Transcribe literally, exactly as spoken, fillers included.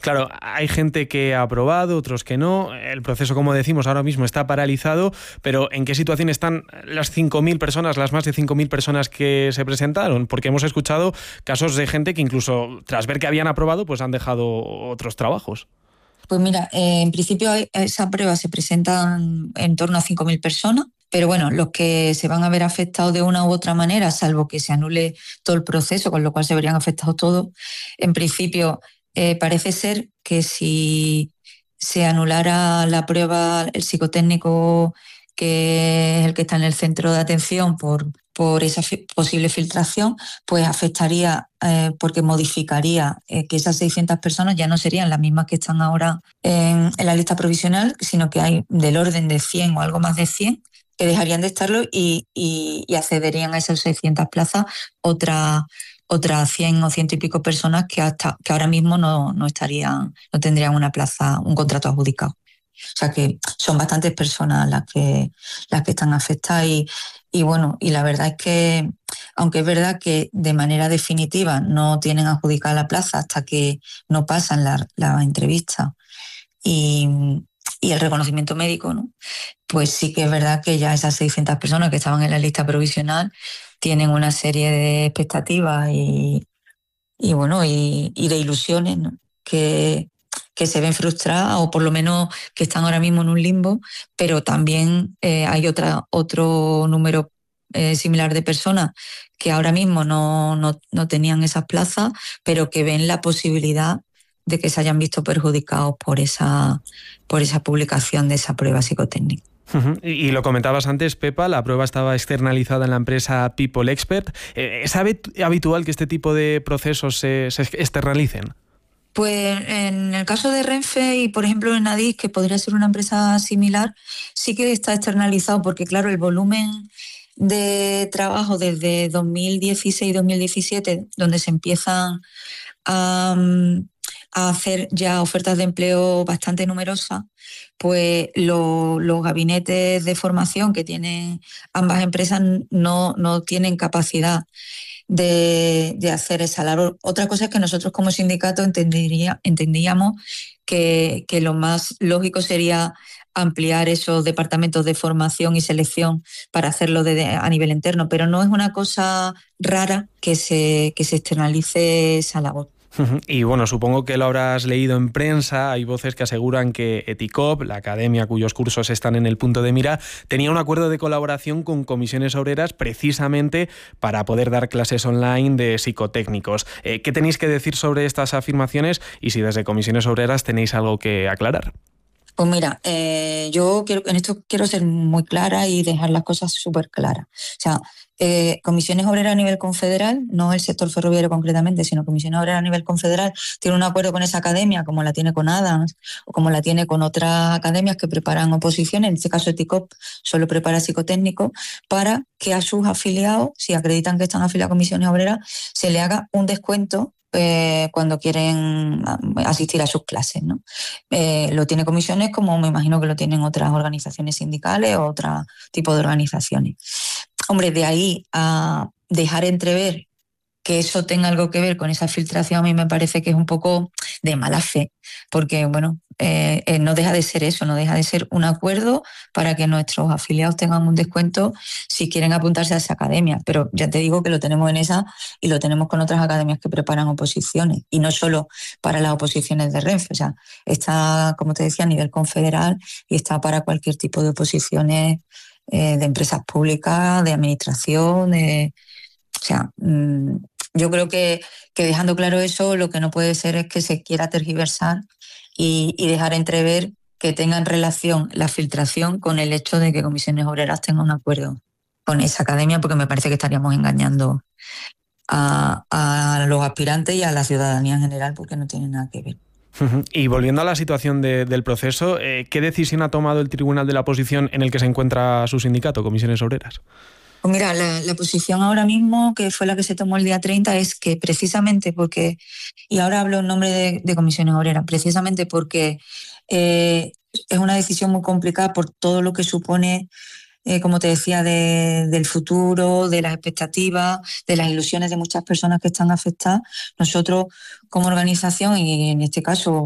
Claro, hay gente que ha aprobado, otros que no. El proceso, como decimos, ahora mismo está paralizado, pero ¿en qué situación están las cinco mil personas, las más de cinco mil personas que se presentaron? Porque hemos escuchado casos de gente que incluso tras ver que habían aprobado, pues han dejado otros trabajos. Pues mira, eh, en principio a esa prueba se presentan en torno a cinco mil personas, pero bueno, los que se van a ver afectados de una u otra manera, salvo que se anule todo el proceso, con lo cual se verían afectados todos, en principio eh, parece ser que si se anulara la prueba, el psicotécnico, que es el que está en el centro de atención por, por esa fi- posible filtración, pues afectaría eh, porque modificaría eh, que esas seiscientas personas ya no serían las mismas que están ahora en, en la lista provisional, sino que hay del orden de cien o algo más de cien que dejarían de estarlo y, y, y accederían a esas seiscientas plazas otras otras cien o ciento y pico personas que hasta que ahora mismo no, no estarían, no tendrían una plaza, un contrato adjudicado. O sea que son bastantes personas las que, las que están afectadas y, y bueno, y la verdad es que, aunque es verdad que de manera definitiva no tienen adjudicada la plaza hasta que no pasan la, la entrevista y, y el reconocimiento médico, ¿no? Pues sí que es verdad que ya esas seiscientas personas que estaban en la lista provisional tienen una serie de expectativas y, y bueno, y, y de ilusiones, ¿no? que, que se ven frustradas o por lo menos que están ahora mismo en un limbo, pero también eh, hay otra, otro número eh, similar de personas que ahora mismo no, no, no tenían esas plazas, pero que ven la posibilidad de que se hayan visto perjudicados por esa, por esa publicación de esa prueba psicotécnica. Uh-huh. Y, y lo comentabas antes, Pepa, la prueba estaba externalizada en la empresa People Expert. Eh, ¿Es habitual que este tipo de procesos se, se externalicen? Pues en el caso de Renfe y, por ejemplo, en Adif, que podría ser una empresa similar, sí que está externalizado porque, claro, el volumen de trabajo desde dos mil dieciséis dos mil diecisiete, donde se empiezan a, a hacer ya ofertas de empleo bastante numerosas, pues lo, los gabinetes de formación que tienen ambas empresas no, no tienen capacidad de, de hacer esa labor. Otra cosa es que nosotros como sindicato entendería, entendíamos que, que lo más lógico sería ampliar esos departamentos de formación y selección para hacerlo de, a nivel interno, pero no es una cosa rara que se, que se externalice esa labor. Y bueno, supongo que lo habrás leído en prensa. Hay voces que aseguran que Eticop, la academia cuyos cursos están en el punto de mira, tenía un acuerdo de colaboración con comisiones obreras precisamente para poder dar clases online de psicotécnicos. Eh, ¿Qué tenéis que decir sobre estas afirmaciones y si desde comisiones obreras tenéis algo que aclarar? Pues mira, eh, yo quiero, en esto quiero ser muy clara y dejar las cosas súper claras. O sea, eh, comisiones obreras a nivel confederal, no el sector ferroviario concretamente, sino comisiones obreras a nivel confederal, tiene un acuerdo con esa academia, como la tiene con Adams o como la tiene con otras academias que preparan oposiciones. En este caso, Eticop solo prepara psicotécnicos para que a sus afiliados, si acreditan que están afiliados a comisiones obreras, se le haga un descuento Eh, cuando quieren asistir a sus clases, ¿no? Eh, lo tiene comisiones como me imagino que lo tienen otras organizaciones sindicales o otro tipo de organizaciones. Hombre, de ahí a dejar entrever que eso tenga algo que ver con esa filtración, a mí me parece que es un poco de mala fe, porque bueno, eh, eh, no deja de ser eso, no deja de ser un acuerdo para que nuestros afiliados tengan un descuento si quieren apuntarse a esa academia, pero ya te digo que lo tenemos en esa y lo tenemos con otras academias que preparan oposiciones, y no solo para las oposiciones de Renfe, o sea, está, como te decía, a nivel confederal y está para cualquier tipo de oposiciones eh, de empresas públicas, de administración, de, o sea, mmm, yo creo que, que dejando claro eso, lo que no puede ser es que se quiera tergiversar y, y dejar entrever que tengan relación la filtración con el hecho de que Comisiones Obreras tenga un acuerdo con esa academia, porque me parece que estaríamos engañando a, a los aspirantes y a la ciudadanía en general, porque no tiene nada que ver. Y volviendo a la situación de, del proceso, eh, ¿qué decisión ha tomado el Tribunal de la Oposición en el que se encuentra su sindicato, Comisiones Obreras? Pues mira, la, la posición ahora mismo, que fue la que se tomó el día treinta, es que precisamente porque, y ahora hablo en nombre de, de Comisiones Obreras, precisamente porque eh, es una decisión muy complicada por todo lo que supone, eh, como te decía, de, del futuro, de las expectativas, de las ilusiones de muchas personas que están afectadas. Nosotros, como organización, y en este caso